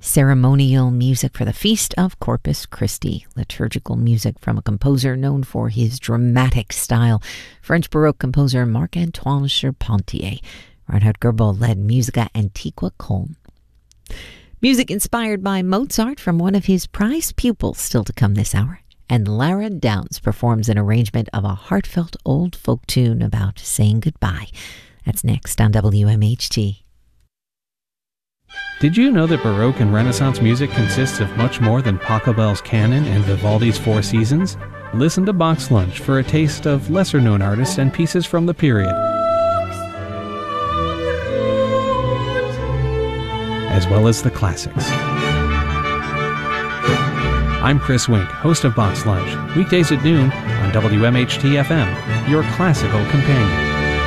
ceremonial music for the Feast of Corpus Christi, liturgical music from a composer known for his dramatic style, French Baroque composer Marc-Antoine Charpentier. Reinhard Goebel led Musica Antiqua Köln. Music inspired by Mozart from one of his prized pupils still to come this hour. And Lara Downs performs an arrangement of a heartfelt old folk tune about saying goodbye. That's next on WMHT. Did you know that Baroque and Renaissance music consists of much more than Pachelbel's canon and Vivaldi's Four Seasons? Listen to Box Lunch for a taste of lesser-known artists and pieces from the period, as well as the classics. I'm Chris Wink, host of Box Lunch, weekdays at noon on WMHT-FM, your classical companion.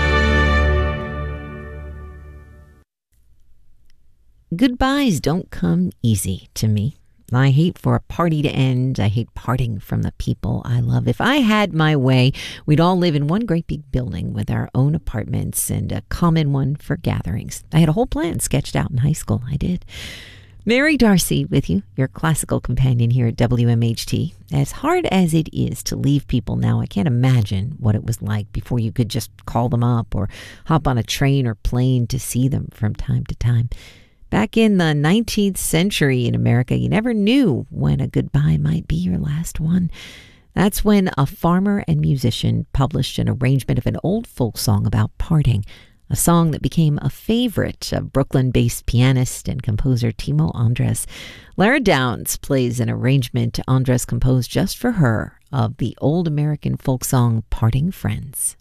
Goodbyes don't come easy to me. I hate for a party to end. I hate parting from the people I love. If I had my way, we'd all live in one great big building with our own apartments and a common one for gatherings. I had a whole plan sketched out in high school. I did. Mary Darcy with you, your classical companion here at WMHT. As hard as it is to leave people now, I can't imagine what it was like before you could just call them up or hop on a train or plane to see them from time to time. Back in the 19th century in America, you never knew when a goodbye might be your last one. That's when a farmer and musician published an arrangement of an old folk song about parting, a song that became a favorite of Brooklyn-based pianist and composer Timo Andres. Lara Downs plays an arrangement Andres composed just for her of the old American folk song Parting Friends.